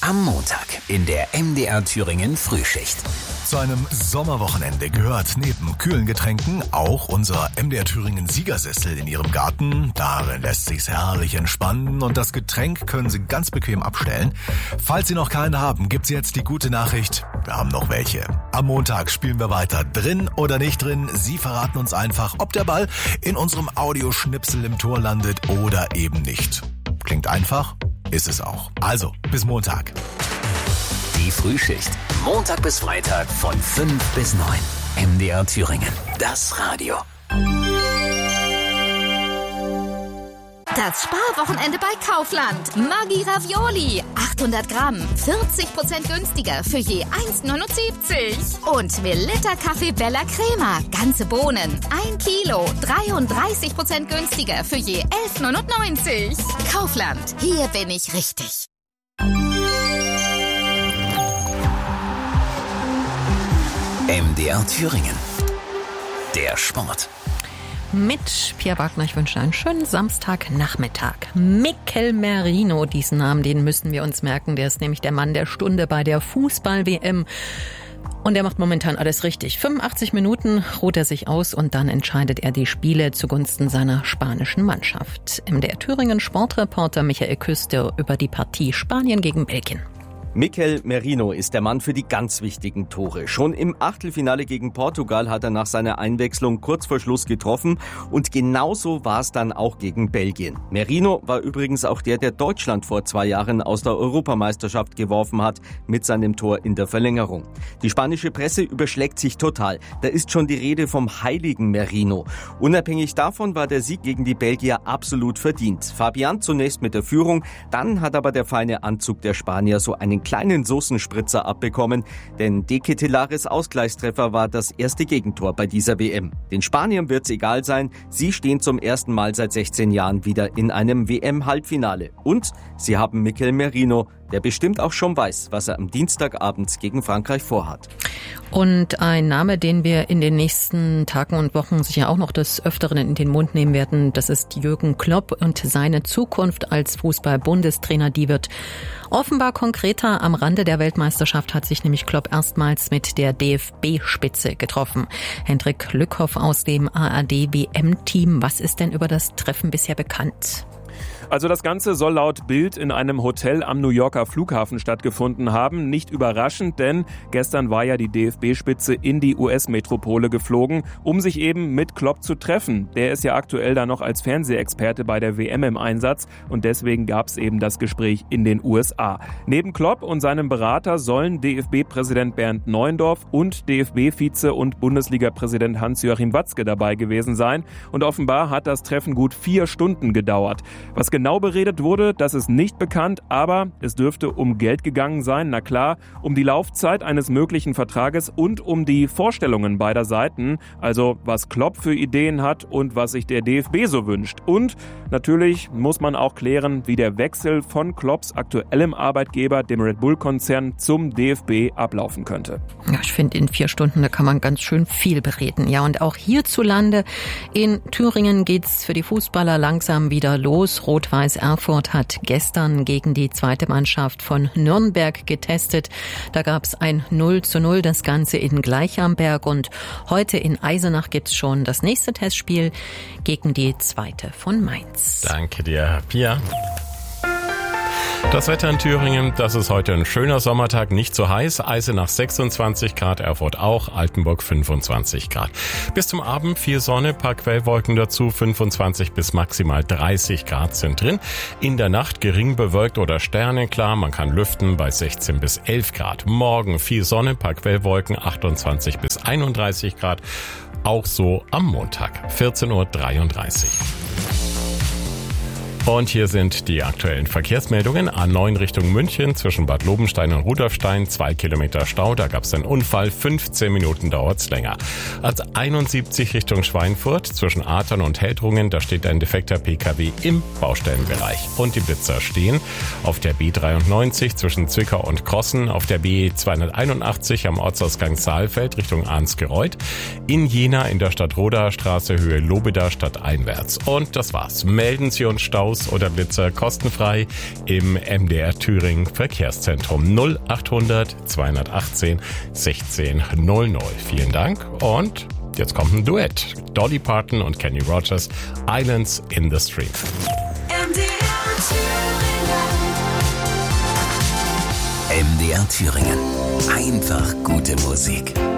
Am Montag in der MDR Thüringen Frühschicht. Zu einem Sommerwochenende gehört neben kühlen Getränken auch unser MDR Thüringen Siegersessel in Ihrem Garten. Darin lässt sich's herrlich entspannen und das Getränk können Sie ganz bequem abstellen. Falls Sie noch keinen haben, gibt's jetzt die gute Nachricht: wir haben noch welche. Am Montag spielen wir weiter, drin oder nicht drin. Sie verraten uns einfach, ob der Ball in unserem Audioschnipsel im Tor landet oder eben nicht. Klingt einfach, ist es auch. Also, bis Montag. Die Frühschicht. Montag bis Freitag von 5 bis 9. MDR Thüringen. Das Radio. Das Sparwochenende bei Kaufland. Maggi Ravioli. 800 Gramm. 40% günstiger für je 1,79. Und Melitta Kaffee Bella Crema. Ganze Bohnen. 1 Kilo. 33% günstiger für je 11,99. Kaufland. Hier bin ich richtig. MDR Thüringen. Der Sport. Mit Pia Wagner, ich wünsche einen schönen Samstagnachmittag. Mikel Merino, diesen Namen, den müssen wir uns merken. Der ist nämlich der Mann der Stunde bei der Fußball-WM. Und er macht momentan alles richtig. 85 Minuten ruht er sich aus und dann entscheidet er die Spiele zugunsten seiner spanischen Mannschaft. MDR Thüringen Sportreporter Michael Küster über die Partie Spanien gegen Belgien. Mikel Merino ist der Mann für die ganz wichtigen Tore. Schon im Achtelfinale gegen Portugal hat er nach seiner Einwechslung kurz vor Schluss getroffen und genauso war es dann auch gegen Belgien. Merino war übrigens auch der Deutschland vor 2 Jahren aus der Europameisterschaft geworfen hat mit seinem Tor in der Verlängerung. Die spanische Presse überschlägt sich total. Da ist schon die Rede vom heiligen Merino. Unabhängig davon war der Sieg gegen die Belgier absolut verdient. Fabian zunächst mit der Führung, dann hat aber der feine Anzug der Spanier so einen kleinen Soßenspritzer abbekommen, denn De Ketelaeres Ausgleichstreffer war das erste Gegentor bei dieser WM. Den Spaniern wird's egal sein, sie stehen zum ersten Mal seit 16 Jahren wieder in einem WM-Halbfinale. Und sie haben Mikel Merino, der bestimmt auch schon weiß, was er am Dienstagabend gegen Frankreich vorhat. Und ein Name, den wir in den nächsten Tagen und Wochen sicher auch noch des Öfteren in den Mund nehmen werden, das ist Jürgen Klopp und seine Zukunft als Fußball-Bundestrainer, die wird offenbar konkreter. Am Rande der Weltmeisterschaft hat sich nämlich Klopp erstmals mit der DFB-Spitze getroffen. Hendrik Lückhoff aus dem ARD-WM-Team. Was ist denn über das Treffen bisher bekannt? Also das Ganze soll laut Bild in einem Hotel am New Yorker Flughafen stattgefunden haben. Nicht überraschend, denn gestern war ja die DFB-Spitze in die US-Metropole geflogen, um sich eben mit Klopp zu treffen. Der ist ja aktuell da noch als Fernsehexperte bei der WM im Einsatz und deswegen gab es eben das Gespräch in den USA. Neben Klopp und seinem Berater sollen DFB-Präsident Bernd Neuendorf und DFB-Vize und Bundesliga-Präsident Hans-Joachim Watzke dabei gewesen sein. Und offenbar hat das Treffen gut 4 Stunden gedauert. Was genau beredet wurde, das ist nicht bekannt, aber es dürfte um Geld gegangen sein, na klar, um die Laufzeit eines möglichen Vertrages und um die Vorstellungen beider Seiten, also was Klopp für Ideen hat und was sich der DFB so wünscht. Und natürlich muss man auch klären, wie der Wechsel von Klopps aktuellem Arbeitgeber, dem Red Bull-Konzern, zum DFB ablaufen könnte. Ja, ich finde, in 4 Stunden, da kann man ganz schön viel bereden. Ja, und auch hierzulande in Thüringen geht's für die Fußballer langsam wieder los. Rot-Weiß Erfurt hat gestern gegen die zweite Mannschaft von Nürnberg getestet. Da gab's ein 0:0, das Ganze in Gleichamberg. Und heute in Eisenach gibt's schon das nächste Testspiel gegen die zweite von Mainz. Danke dir, Pia. Das Wetter in Thüringen, das ist heute ein schöner Sommertag, nicht so heiß. Eisenach 26 Grad, Erfurt auch, Altenburg 25 Grad. Bis zum Abend viel Sonne, paar Quellwolken dazu, 25 bis maximal 30 Grad sind drin. In der Nacht gering bewölkt oder sternenklar, man kann lüften bei 16 bis 11 Grad. Morgen viel Sonne, paar Quellwolken, 28 bis 31 Grad. Auch so am Montag, 14:33 Uhr. Und hier sind die aktuellen Verkehrsmeldungen. A9 Richtung München zwischen Bad Lobenstein und Rudolfstein, 2 Kilometer Stau, da gab es einen Unfall, 15 Minuten dauert's länger. A71 Richtung Schweinfurt zwischen Athern und Heldrungen, da steht ein defekter PKW im Baustellenbereich. Und die Blitzer stehen auf der B93 zwischen Zwickau und Krossen, auf der B281 am Ortsausgang Saalfeld Richtung Arnsgereuth, in Jena in der Stadtrodaer Straße Höhe Lobeda stadteinwärts. Und das war's. Melden Sie uns Stau Maus oder Blitzer kostenfrei im MDR Thüringen Verkehrszentrum 0800 218 1600. Vielen Dank und jetzt kommt ein Duett. Dolly Parton und Kenny Rogers, Islands in the Stream. MDR Thüringen. Einfach gute Musik.